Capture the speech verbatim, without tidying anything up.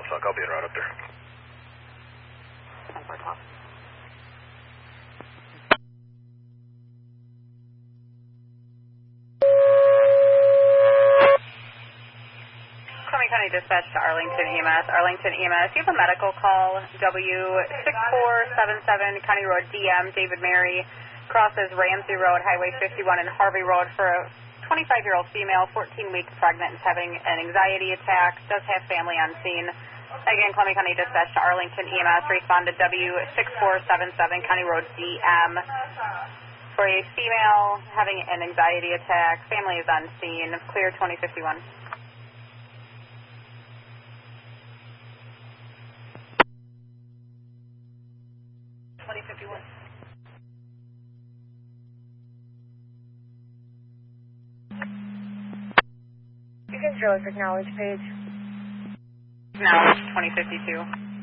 Fuck, I'll be en route up there. ten four twelve. Columbia County Dispatch to Arlington E M S. Arlington E M S, you have a medical call, W six four seven seven, County Road D M, David Mary, crosses Ramsey Road, Highway fifty-one, and Harvey Road for a twenty-five-year-old female, fourteen weeks pregnant, is having an anxiety attack, does have family on scene. Again, Columbia County Dispatch to Arlington E M S, respond to W six four seven seven, County Road D M, for a female having an anxiety attack, family is on scene, clear twenty fifty-one. twenty fifty-one. You can show us acknowledge page. Now, twenty fifty-two.